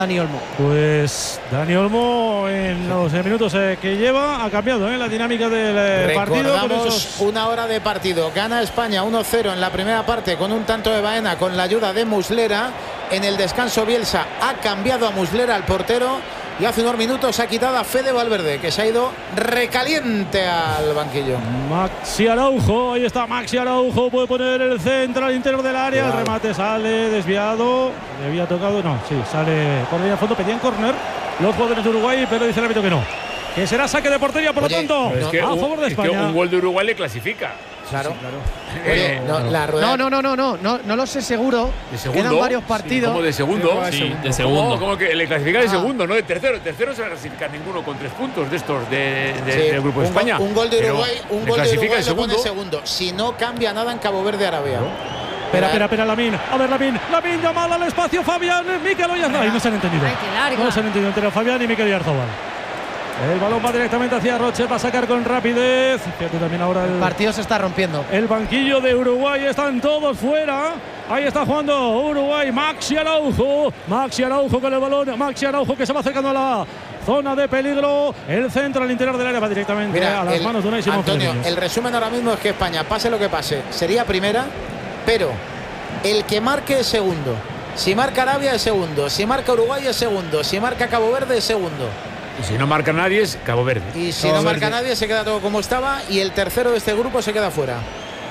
Dani Olmo. Pues Dani Olmo en los minutos que lleva ha cambiado la dinámica del partido. Recordamos una hora de partido. Gana España 1-0 en la primera parte con un tanto de Baena con la ayuda de Muslera. En el descanso Bielsa ha cambiado a Muslera, al portero, y hace unos minutos ha quitado a Fede Valverde, que se ha ido recaliente al banquillo. Maxi Araujo, ahí está Maxi Araujo, puede poner el centro al interior del área, el remate sale desviado, le había tocado, no, sí, sale por ahí al fondo, pedían córner los jugadores de Uruguay, pero dice el árbitro que no, que será saque de portería, por lo tanto, a favor de España. Es que un gol de Uruguay le clasifica. Claro. Sí, claro. Oye, la rueda... No lo sé seguro. ¿De segundo? Quedan varios partidos. ¿Cómo de segundo? Sí, de segundo. ¿Cómo que le clasifica de segundo, no de tercero? El tercero no se va a clasificar ninguno con 3 puntos de estos del grupo de España. Un gol de Uruguay, un gol de Uruguay lo pone segundo. Si no cambia nada en Cabo Verde, Arabia. Espera, Lamine. A ver, Lamine llamada al espacio, Fabián, Mikel Oyarzabal. Ahí no se han entendido. Ay, qué larga. No se han entendido entre Fabián y Mikel Oyarzabal. El balón va directamente hacia Roche para sacar con rapidez. Fíjate también ahora el partido se está rompiendo. El banquillo de Uruguay, están todos fuera. Ahí está jugando Uruguay. Maxi Araujo con el balón. Maxi Araujo que se va acercando a la zona de peligro. El centro al interior del área va directamente a las manos de Unai Simón. Antonio, el resumen ahora mismo es que España, pase lo que pase, sería primera, pero el que marque es segundo. Si marca Arabia es segundo. Si marca Uruguay es segundo. Si marca Cabo Verde es segundo. Y si no marca nadie es Cabo Verde. Y si no marca nadie se queda todo como estaba y el tercero de este grupo se queda fuera.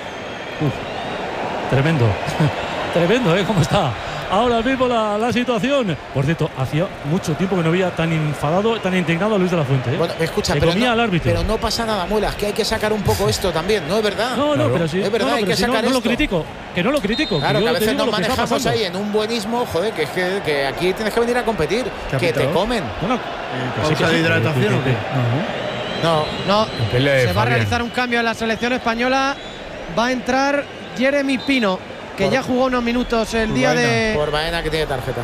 Tremendo. Tremendo, ¿cómo está ahora mismo la situación? Por cierto, hacía mucho tiempo que no había tan enfadado, tan indignado a Luis de la Fuente. Bueno, escucha, pero no pasa nada, Muelas, que hay que sacar un poco esto también, ¿no es verdad? No, pero sí. Es verdad, hay que sacar esto. No lo critico, que no lo critico. Claro, que a veces nos manejamos ahí en un buenismo, joder, que aquí tienes que venir a competir, que te comen. ¿Pausa de hidratación o qué? No. Se va a realizar un cambio en la selección española. Va a entrar Jeremy Pino, que ya jugó unos minutos el día de... Por Baena, que tiene tarjeta.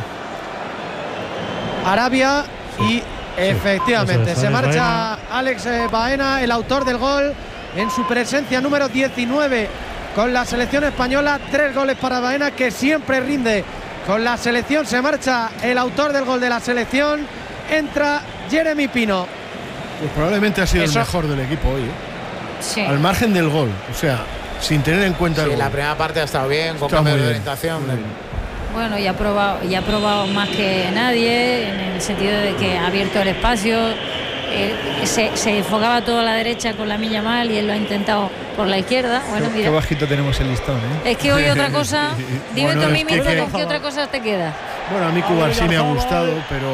Arabia y efectivamente se marcha Alex Baena, el autor del gol, en su presencia número 19 con la selección española. 3 goles para Baena, que siempre rinde con la selección. Se marcha el autor del gol de la selección. Entra Jeremy Pino. Pues probablemente ha sido el mejor del equipo hoy, Sí. Al margen del gol, o sea, sin tener en cuenta el gol. La primera parte ha estado bien, con cambio de orientación. Bueno, ya ha probado más que nadie, en el sentido de que ha abierto el espacio. Se enfocaba todo a la derecha con Lamine Yamal y él lo ha intentado por la izquierda. Bueno, mira. Qué bajito tenemos el listón, Es que hoy otra cosa. Dime tú a mí mismo con qué otra cosa te queda. Bueno, a mí Cubarsí me ha gustado, pero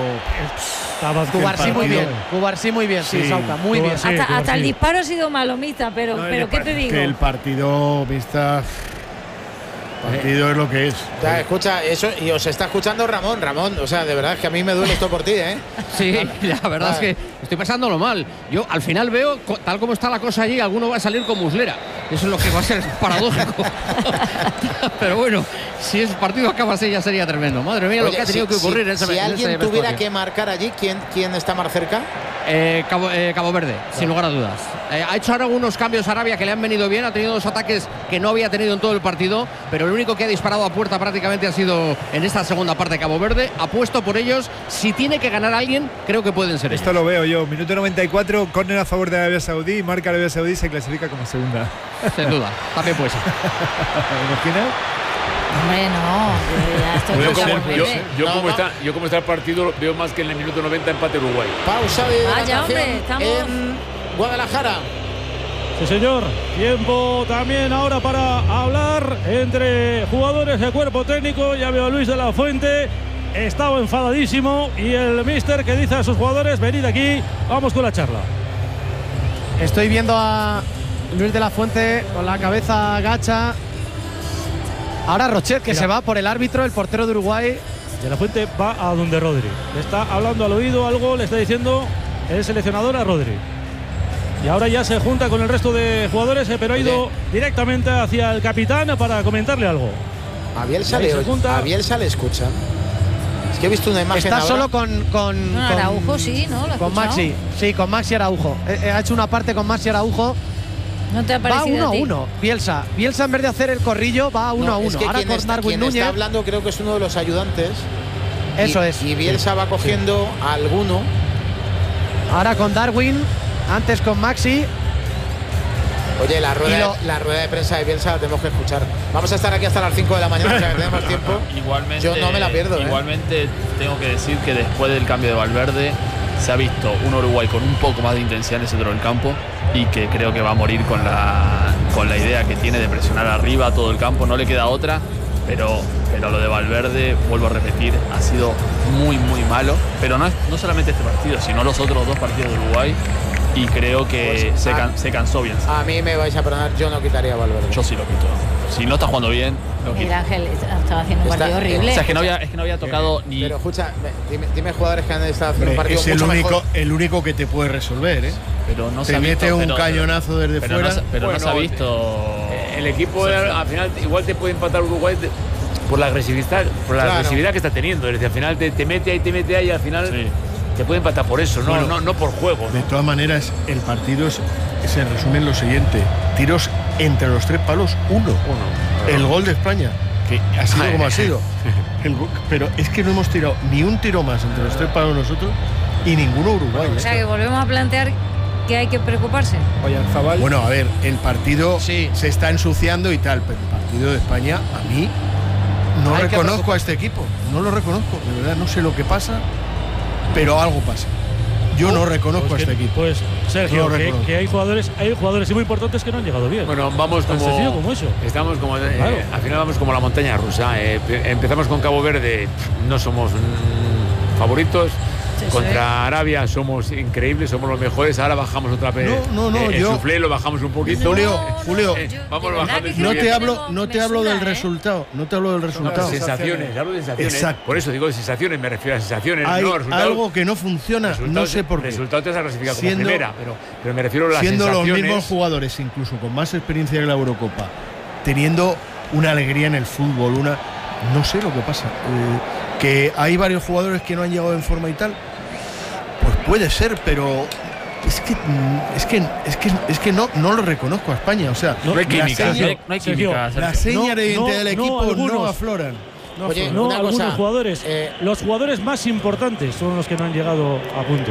Cubarsí muy bien, sí, Sauca, muy bien. Hasta el disparo ha sido malo, Mista, pero ¿qué te digo? Que el partido, Mista, partido es lo que es. O sea, escucha eso, y os está escuchando Ramón, o sea, de verdad es que a mí me duele esto por ti, Sí, la verdad es que estoy pasándolo mal. Yo al final veo, tal como está la cosa allí, alguno va a salir con Muslera. Eso es lo que va a ser paradójico. Pero bueno, si el partido acaba así ya sería tremendo. Madre mía, lo que ha tenido que ocurrir en ese vestuario. Si alguien tuviera que marcar allí, ¿quién está más cerca? Cabo Verde, sin lugar a dudas. Ha hecho ahora unos cambios a Arabia que le han venido bien. Ha tenido 2 ataques que no había tenido en todo el partido, pero el único que ha disparado a puerta prácticamente ha sido en esta segunda parte Cabo Verde. Apuesto por ellos. Si tiene que ganar alguien, creo que pueden ser Esto ellos. lo veo yo. Minuto 94, córner a favor de Arabia Saudí. Marca Arabia Saudí, se clasifica como segunda. Sin duda, también puede ser. Hombre, no. Yo como está el partido, veo más que en el minuto 90 empate Uruguay. Pausa de hidratación estamos en Guadalajara. Sí, señor. Tiempo también ahora para hablar entre jugadores de cuerpo técnico. Ya veo a Luis de la Fuente. Estaba enfadadísimo. Y el míster que dice a sus jugadores: venid aquí, vamos con la charla. Estoy viendo a Luis de la Fuente con la cabeza gacha. Ahora Rochet, que se va por el árbitro, el portero de Uruguay. De la Fuente va a donde Rodri. Le está hablando al oído algo, le está diciendo el seleccionador a Rodri. Y ahora ya se junta con el resto de jugadores, pero ha ido directamente hacia el capitán para comentarle algo. A Bielsa le escuchan. Es que he visto una imagen. Está solo con Araujo, sí, ¿no? Con Maxi. Sí, con Maxi Araujo. Ha hecho una parte con Maxi Araujo. ¿No te ha parecido? Va 1-1. Bielsa en vez de hacer el corrillo va 1-1. Es que ahora con Darwin Núñez está hablando, creo que es uno de los ayudantes. Eso es. Y Bielsa va cogiendo a alguno. Ahora con Darwin, antes con Maxi. Oye, la rueda de prensa de Bielsa la tenemos que escuchar. Vamos a estar aquí hasta las 5 de la mañana, o sea que tenemos tiempo. Igualmente, yo no me la pierdo. Igualmente tengo que decir que después del cambio de Valverde se ha visto un Uruguay con un poco más de intensidad en el centro del campo y que creo que va a morir con la idea que tiene de presionar arriba todo el campo. No le queda otra, pero lo de Valverde, vuelvo a repetir, ha sido muy, muy malo. Pero no solamente este partido, sino los otros 2 partidos de Uruguay. Y creo que se cansó bien. A mí me vais a perdonar, yo no quitaría a Valverde. Yo sí lo quito. Si no está jugando bien, lo quito. Miguel Ángel estaba haciendo un partido horrible. O sea, es que no había tocado ni. Pero escucha, dime jugadores que han estado haciendo un partido mucho mejor. El único que te puede resolver, ¿eh? Pero no te mete un cañonazo desde fuera. Pero no se ha visto. El equipo al final igual te puede empatar Uruguay por la agresividad, agresividad que está teniendo. Desde al final te mete ahí y al final. Sí. Te puede empatar por eso, no por juego. De todas maneras, el partido se resume en lo siguiente: tiros entre los 3 palos, 1. El gol de España, que ha sido como ha sido. Pero es que no hemos tirado ni un tiro más entre los 3 palos nosotros y ninguno Uruguay. O sea que volvemos a plantear que hay que preocuparse. Bueno, a ver, el partido se está ensuciando y tal, pero el partido de España, a mí, no reconozco a este equipo. No lo reconozco, de verdad, no sé lo que pasa. Pero algo pasa. Yo no reconozco a este equipo. Pues Sergio, que hay jugadores muy importantes que no han llegado bien. Bueno, vamos tan sencillo como eso. Estamos como al final vamos como la montaña rusa. Empezamos con Cabo Verde, no somos favoritos. Contra Arabia somos increíbles, somos los mejores. Ahora bajamos otra vez. El suflé lo bajamos un poquito. Julio, vamos bajando. No te hablo del resultado. No te hablo del resultado. Sensaciones, hablo de sensaciones. Exacto. Por eso digo de sensaciones, me refiero a sensaciones. Hay resultados, algo que no funciona, no sé por qué. Resultado te has clasificado como primera, pero me refiero a las siendo sensaciones. Los mismos jugadores, incluso con más experiencia que la Eurocopa, teniendo una alegría en el fútbol, no sé lo que pasa. Que hay varios jugadores que no han llegado en forma y tal. Pues puede ser, pero es que no lo reconozco a España. O sea, no hay química. No hay química. Las señas de identidad del equipo no afloran. Oye, algunos jugadores. Los jugadores más importantes son los que no han llegado a punto.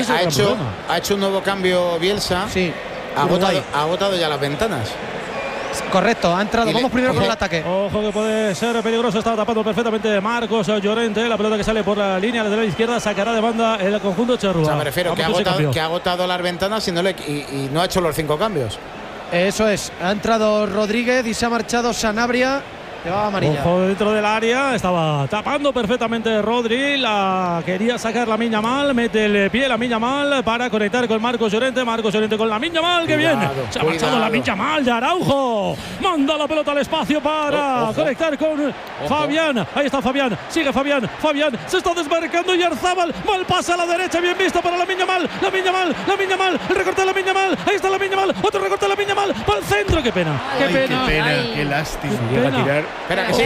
Ha hecho un nuevo cambio Bielsa. Sí. Ha agotado ya las ventanas. Correcto, ha entrado. Vamos primero con el ataque. Ojo que puede ser peligroso. Está tapando perfectamente Marcos Llorente. La pelota que sale por la línea lateral izquierda sacará de banda el conjunto Charrúa. O sea, me refiero que ha agotado las ventanas y no ha hecho los 5 cambios. Eso es. Ha entrado Rodríguez y se ha marchado Sanabria. Llevaba amarilla. Ojo dentro del área. Estaba tapando perfectamente Rodri. La quería sacar Lamine Yamal. Mete el pie Lamine Yamal para conectar con Marcos Llorente. Marcos Llorente con Lamine Yamal. ¡Qué bien! Se ha marchado Lamine Yamal de Araujo. Manda la pelota al espacio para conectar con Fabián. Ahí está Fabián. Sigue Fabián. Fabián se está desmarcando y Arzábal. Mal pasa a la derecha. Bien visto para Lamine Yamal. Lamine Yamal. El recorte de Lamine Yamal. Ahí está Lamine Yamal. Otro recorte de Lamine Yamal. Para el centro. ¡Qué pena! ¡Qué pena! ¡Qué lástima! Qué pena. Espera, que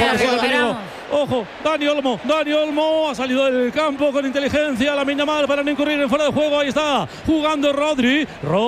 Ojo, Dani Olmo ha salido del campo con inteligencia. Lamine Yamal para no incurrir en fuera de juego. Ahí está jugando Rodri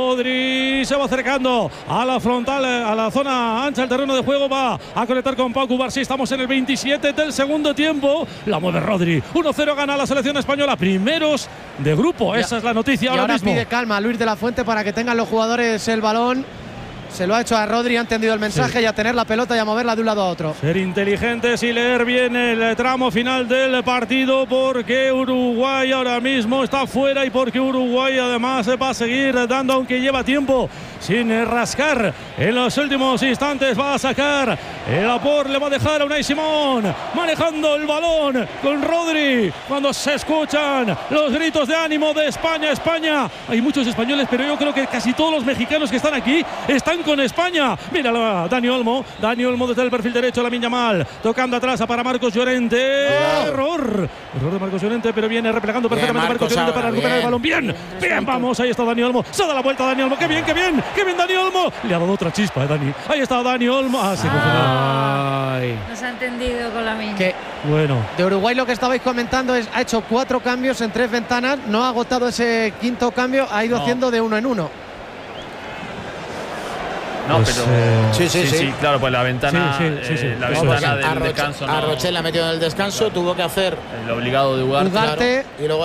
se va acercando a la frontal, a la zona ancha del terreno de juego. Va a conectar con Pau Cubarsí. Estamos en el 27 del segundo tiempo. La mueve Rodri. 1-0 gana la selección española. Primeros de grupo. Esa es la noticia ahora mismo. Pide calma a Luis de la Fuente para que tengan los jugadores el balón. Se lo ha hecho a Rodri, ha entendido el mensaje, y a tener la pelota y a moverla de un lado a otro. Ser inteligentes y leer bien el tramo final del partido, porque Uruguay ahora mismo está fuera y porque Uruguay además va a seguir dando, aunque lleva tiempo sin rascar. En los últimos instantes va a sacar el Laporte, le va a dejar a Unai Simón manejando el balón con Rodri. Cuando se escuchan los gritos de ánimo de España, España. Hay muchos españoles, pero yo creo que casi todos los mexicanos que están aquí están con España. Míralo, Dani Olmo desde el perfil derecho, Lamine Yamal tocando atrás para Marcos Llorente. Error de Marcos Llorente, pero viene replegando perfectamente Marcos Llorente para recuperar el balón. Bien, vamos, ahí está Dani Olmo, se da la vuelta Dani Olmo, qué bien Dani Olmo, le ha dado otra chispa, Dani. Ahí está Dani Olmo. Se confundió. No se ha entendido con Lamine. Bueno, de Uruguay lo que estabais comentando es, ha hecho 4 cambios en 3 ventanas, no ha agotado ese quinto cambio, ha ido haciendo de 1 en 1. No, pues, pero sí, claro, pues la ventana, la ventana del a descanso. Rochel la metió en el descanso, tuvo que hacer el obligado de Ugarte. Y luego